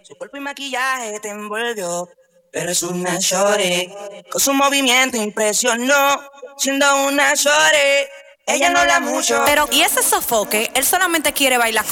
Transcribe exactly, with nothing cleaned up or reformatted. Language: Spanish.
Su cuerpo y maquillaje te envolvió, pero es una shorty. Con su movimiento impresionó, siendo una shorty. Ella no habla mucho, Pero, ¿y ese sofoque? Él solamente quiere bailar